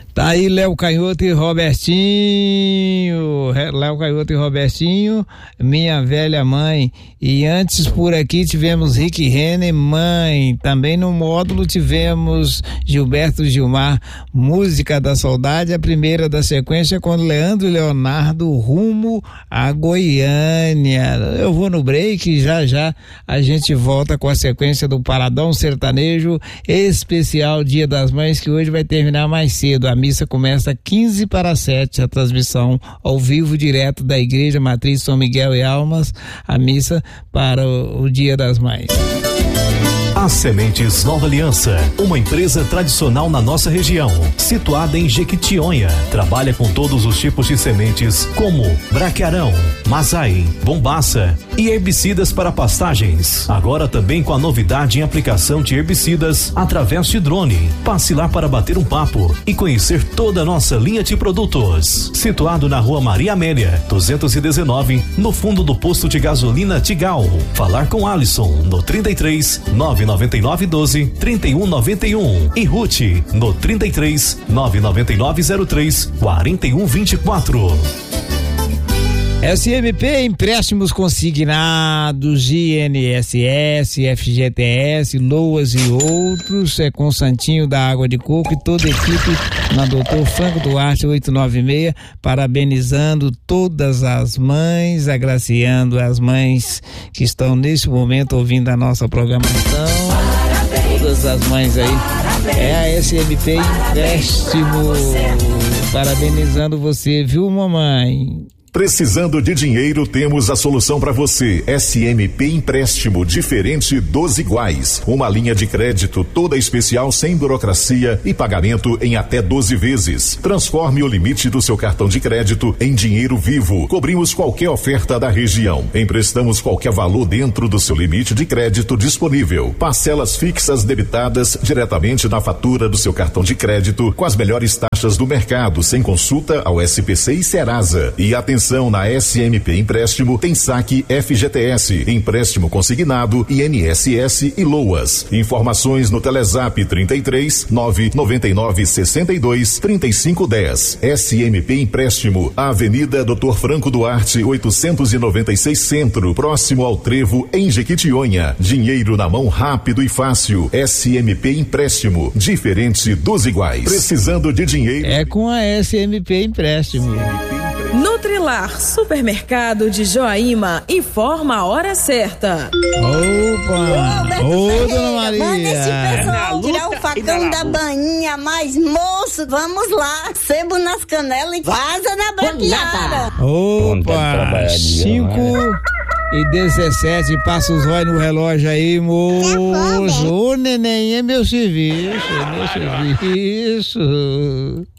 Tá aí Léo Canhoto e Robertinho, minha velha mãe. E antes por aqui tivemos Rick Renner, mãe. Também no módulo tivemos Gilberto Gilmar, Música da Saudade, a primeira da sequência com Leandro e Leonardo, Rumo a Goiânia. Eu vou no break, já a gente volta com a sequência do Paradão Sertanejo especial Dia das Mães, que hoje vai terminar mais cedo. A missa começa 6:45, a transmissão ao vivo direto da Igreja Matriz São Miguel e Almas, a missa para o Dia das Mães. As Sementes Nova Aliança, uma empresa tradicional na nossa região, situada em Jequitinhonha, trabalha com todos os tipos de sementes como braquiarão, mazai, bombaça e herbicidas para pastagens. Agora também com a novidade em aplicação de herbicidas através de drone. Passe lá para bater um papo e conhecer toda a nossa linha de produtos. Situado na Rua Maria Amélia, 219, no fundo do posto de gasolina Tigal. Falar com Alisson no 33 999 12 31 91 e Ruth no 33 999 03 41 24. SMP, empréstimos consignados, INSS, FGTS, LOAS e outros, com Santinho da Água de Coco e toda a equipe na Doutor Franco Duarte 896, parabenizando todas as mães, agraciando as mães que estão nesse momento ouvindo a nossa programação. Todas as mães aí. É a SMP Empréstimo, parabenizando você, viu, mamãe? Precisando de dinheiro, temos a solução para você. SMP Empréstimo, diferente dos iguais. Uma linha de crédito toda especial, sem burocracia e pagamento em até 12 vezes. Transforme o limite do seu cartão de crédito em dinheiro vivo. Cobrimos qualquer oferta da região. Emprestamos qualquer valor dentro do seu limite de crédito disponível. Parcelas fixas debitadas diretamente na fatura do seu cartão de crédito, com as melhores taxas do mercado, sem consulta ao SPC e Serasa. E atenção, na SMP Empréstimo tem saque FGTS, empréstimo consignado, INSS e LOAS. Informações no Telezap 33 999 62 35 10. SMP Empréstimo, Avenida Doutor Franco Duarte 896 Centro, próximo ao Trevo, em Jequitinhonha. Dinheiro na mão rápido e fácil. SMP Empréstimo, diferente dos iguais. Precisando de dinheiro? É com a SMP Empréstimo. Nutrilar, supermercado de Joaíma, informa a hora certa. Opa! Ô, dona Maria! Manda esse pessoal tirar o facão da bainha, mas moço, vamos lá, sebo nas canelas e vaza na braquiara. Opa! 5:17, passa os olhos no relógio aí, moço. Ô, neném, é meu serviço,